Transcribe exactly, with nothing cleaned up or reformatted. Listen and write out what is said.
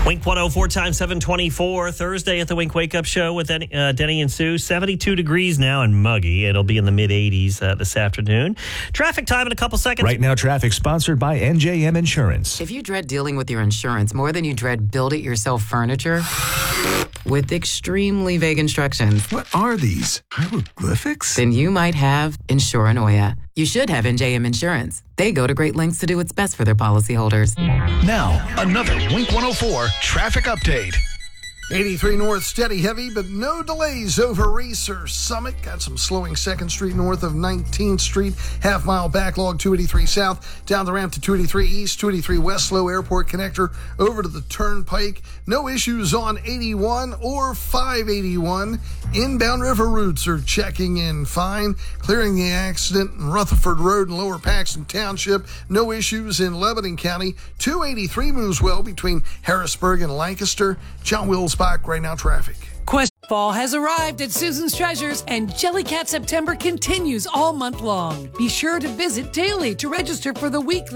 Wink one oh four times seven twenty-four, Thursday at the Wink Wake Up Show with Denny, uh, Denny and Sue. seventy-two degrees now and muggy. It'll be in the mid-eighties uh, this afternoon. Traffic time in a couple seconds. Right now, traffic sponsored by N J M Insurance. If you dread dealing with your insurance more than you dread build-it-yourself furniture, with extremely vague instructions, What are these? Hieroglyphics? then you might have Insuranoia. You should have N J M Insurance. They go to great lengths to do what's best for their policyholders. Now, another Wink one oh four traffic update. eighty-three North, steady heavy, but no delays over Racer Summit. Got some slowing second Street north of nineteenth Street. Half mile backlog, two eighty-three South. Down the ramp to two eighty-three East, two eighty-three West Slow Airport connector over to the Turnpike. No issues on eighty-one or five eighty-one. Inbound river routes are checking in fine. Clearing the accident in Rutherford Road and Lower Paxton Township. No issues in Lebanon County. two eighty-three moves well between Harrisburg and Lancaster. John Wills back right now, traffic. Quest Fall has arrived at Susan's Treasures, and Jellycat September continues all month long. Be sure to visit daily to register for the weekly